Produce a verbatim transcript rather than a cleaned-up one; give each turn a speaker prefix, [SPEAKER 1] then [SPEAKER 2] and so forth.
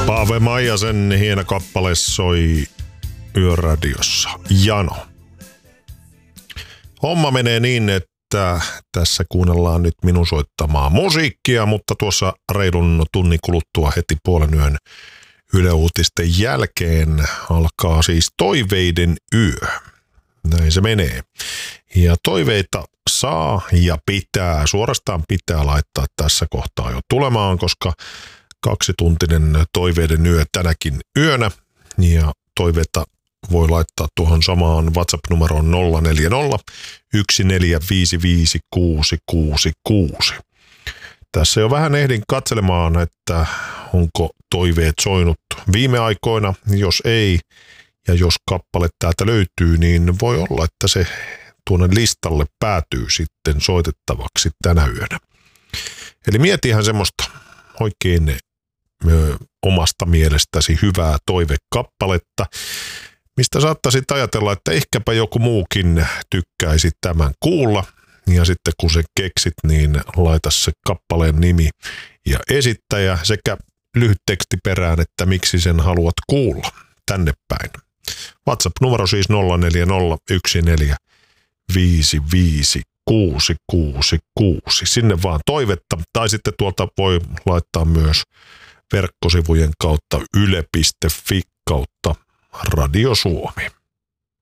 [SPEAKER 1] Paave Maijasen hieno kappale soi Yöradiossa. Jano. Homma menee niin, että tässä kuunnellaan nyt minun soittamaa musiikkia, mutta tuossa reilun tunnin kuluttua heti puolen yön Yle Uutisten jälkeen alkaa siis Toiveiden yö. Näin se menee. Ja toiveita saa ja pitää, suorastaan pitää laittaa tässä kohtaa jo tulemaan, koska kaksituntinen Toiveiden yö tänäkin yönä. Ja toiveita voi laittaa tuohon samaan WhatsApp-numeroon nolla neljä nolla yksi neljä viisi viisi kuusi kuusi kuusi. Tässä jo vähän ehdin katselemaan, että onko toiveet soinut viime aikoina. Jos ei, ja jos kappale täältä löytyy, niin voi olla, että se tuonne listalle päätyy sitten soitettavaksi tänä yönä. Eli mietihän semmoista oikein ö, omasta mielestäsi hyvää toivekappaletta, mistä saattaisit ajatella, että ehkäpä joku muukin tykkäisi tämän kuulla. Ja sitten kun sen keksit, niin laita se kappaleen nimi ja esittäjä sekä lyhyt teksti perään, että miksi sen haluat kuulla tänne päin. WhatsApp-numero siis nolla neljä nolla yksi neljä viisi viisi kuusi kuusi kuusi. Sinne vaan toivetta, tai sitten tuolta voi laittaa myös verkkosivujen kautta yle piste fi kautta Radio Suomi.